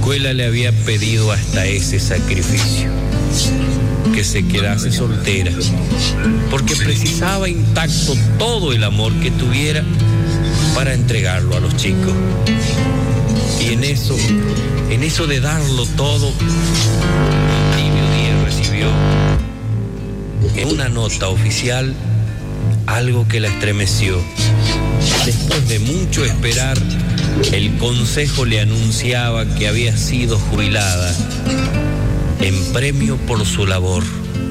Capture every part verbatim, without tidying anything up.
escuela le había pedido hasta ese sacrificio, que se quedase soltera, porque precisaba intacto todo el amor que tuviera para entregarlo a los chicos. Y en eso, en eso de darlo todo, un tibio día recibió en una nota oficial algo que la estremeció. Después de mucho esperar, el consejo le anunciaba que había sido jubilada en premio por su labor.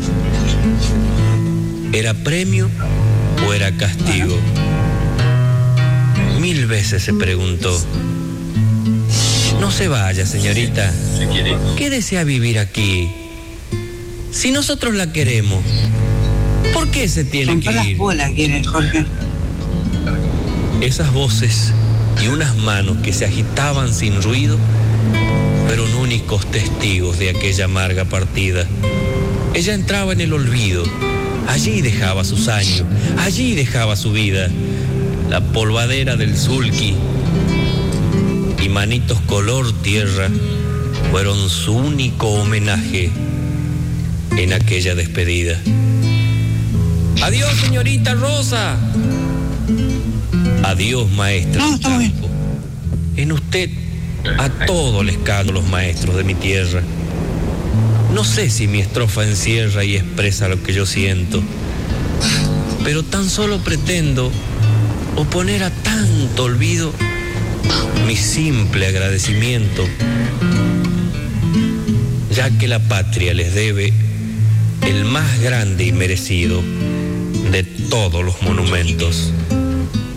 ¿Era premio o era castigo? Mil veces se preguntó. No se vaya, señorita. Quédese a vivir aquí. Si nosotros la queremos, ¿por qué se tiene que ir? las bolas quiere, Jorge. Esas voces y unas manos que se agitaban sin ruido fueron únicos testigos de aquella amarga partida. Ella entraba en el olvido. Allí dejaba sus años, allí dejaba su vida. La polvadera del sulky y manitos color tierra fueron su único homenaje en aquella despedida. Adiós, señorita Rosa. Adiós, maestra. No, está bien. En usted a todos les canto los maestros de mi tierra. No sé si mi estrofa encierra y expresa lo que yo siento, pero tan solo pretendo oponer a tanto olvido mi simple agradecimiento, ya que la patria les debe el más grande y merecido de todos los monumentos.